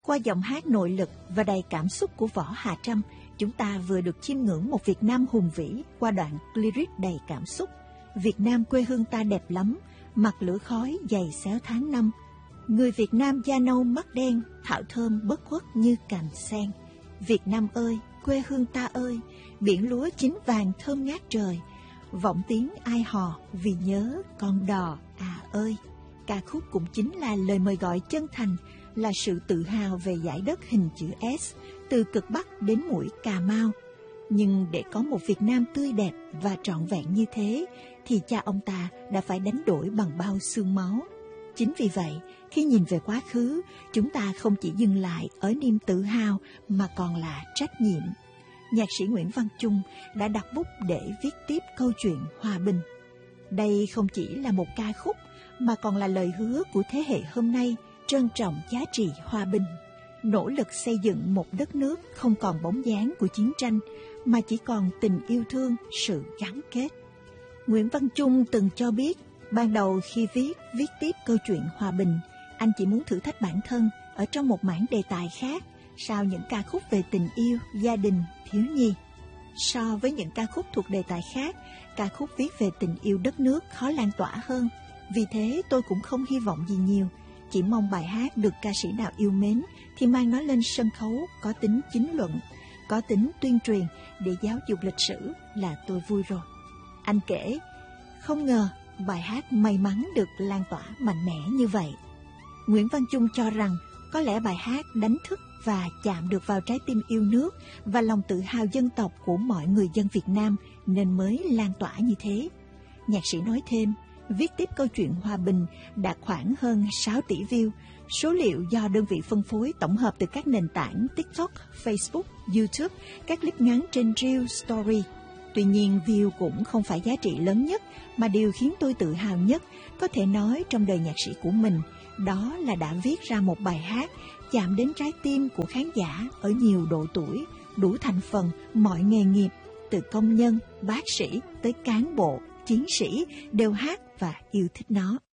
Qua giọng hát nội lực và đầy cảm xúc của Võ Hà Trâm, chúng ta vừa được chiêm ngưỡng một Việt Nam hùng vĩ qua đoạn lyric đầy cảm xúc. Việt Nam quê hương ta đẹp lắm, mặt lửa khói dày xéo tháng năm. Người Việt Nam da nâu mắt đen, thảo thơm bất khuất như cành sen. Việt Nam ơi, quê hương ta ơi, biển lúa chín vàng thơm ngát trời. Vọng tiếng ai hò vì nhớ con đò à ơi. Ca khúc cũng chính là lời mời gọi chân thành, là sự tự hào về dải đất hình chữ S, từ cực Bắc đến mũi Cà Mau. Nhưng để có một Việt Nam tươi đẹp và trọn vẹn như thế, thì cha ông ta đã phải đánh đổi bằng bao xương máu. Chính vì vậy, khi nhìn về quá khứ, chúng ta không chỉ dừng lại ở niềm tự hào mà còn là trách nhiệm. Nhạc sĩ Nguyễn Văn Chung đã đặt bút để viết tiếp câu chuyện hòa bình. Đây không chỉ là một ca khúc mà còn là lời hứa của thế hệ hôm nay trân trọng giá trị hòa bình, nỗ lực xây dựng một đất nước không còn bóng dáng của chiến tranh mà chỉ còn tình yêu thương, sự gắn kết. Nguyễn Văn Chung từng cho biết, ban đầu khi viết tiếp câu chuyện hòa bình, anh chỉ muốn thử thách bản thân ở trong một mảng đề tài khác sau những ca khúc về tình yêu, gia đình, thiếu nhi. So với những ca khúc thuộc đề tài khác, ca khúc viết về tình yêu đất nước khó lan tỏa hơn. Vì thế tôi cũng không hy vọng gì nhiều, chỉ mong bài hát được ca sĩ nào yêu mến thì mang nó lên sân khấu có tính chính luận, có tính tuyên truyền để giáo dục lịch sử là tôi vui rồi. Anh kể, không ngờ bài hát may mắn được lan tỏa mạnh mẽ như vậy. Nguyễn Văn Chung cho rằng có lẽ bài hát đánh thức và chạm được vào trái tim yêu nước và lòng tự hào dân tộc của mọi người dân Việt Nam nên mới lan tỏa như thế. Nhạc sĩ nói thêm, viết tiếp câu chuyện hòa bình đạt khoảng hơn 6 tỷ view, số liệu do đơn vị phân phối tổng hợp từ các nền tảng TikTok, Facebook, YouTube, các clip ngắn trên Reels Story. Tuy nhiên, view cũng không phải giá trị lớn nhất, mà điều khiến tôi tự hào nhất có thể nói trong đời nhạc sĩ của mình, đó là đã viết ra một bài hát chạm đến trái tim của khán giả ở nhiều độ tuổi, đủ thành phần, mọi nghề nghiệp, từ công nhân, bác sĩ tới cán bộ, chiến sĩ đều hát và yêu thích nó.